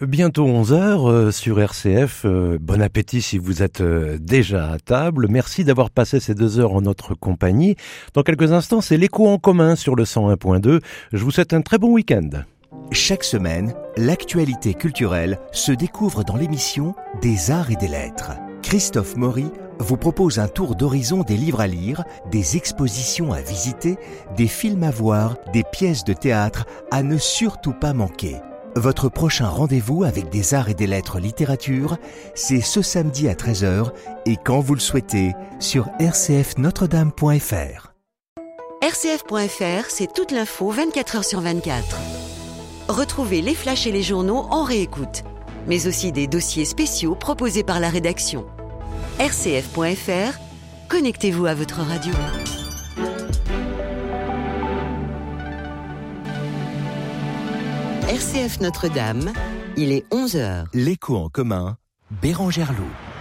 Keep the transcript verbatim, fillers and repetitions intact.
Bientôt onze heures euh, sur R C F. Euh, bon appétit si vous êtes euh, déjà à table. Merci d'avoir passé ces deux heures en notre compagnie. Dans quelques instants, c'est l'écho en commun sur le cent un point deux. Je vous souhaite un très bon week-end. Chaque semaine, l'actualité culturelle se découvre dans l'émission Des Arts et des Lettres. Christophe Maury vous propose un tour d'horizon des livres à lire, des expositions à visiter, des films à voir, des pièces de théâtre à ne surtout pas manquer. Votre prochain rendez-vous avec Des Arts et des Lettres littérature, c'est ce samedi à treize heures et quand vous le souhaitez sur r c f notre dame point f r. R C F point F R, c'est toute l'info vingt-quatre heures sur vingt-quatre. Retrouvez les flashs et les journaux en réécoute, mais aussi des dossiers spéciaux proposés par la rédaction. R C F point F R, connectez-vous à votre radio. R C F Notre-Dame, il est onze heures. L'écho en commun, Bérangère Loup.